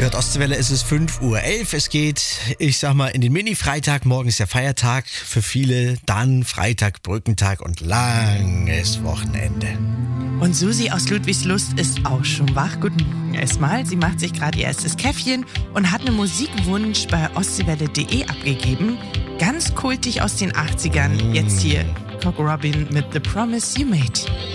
Hört Ostwelle, es ist 5:11 Uhr. Es geht, ich sag mal, in den Mini-Freitag. Morgen ist der Feiertag für viele. Dann Freitag, Brückentag und langes Wochenende. Und Susi aus Ludwigslust ist auch schon wach. Guten Morgen erstmal. Sie macht sich gerade ihr erstes Käffchen und hat einen Musikwunsch bei ostwelle.de abgegeben. Ganz kultig aus den 80ern. Jetzt hier Cock Robin mit The Promise You Made.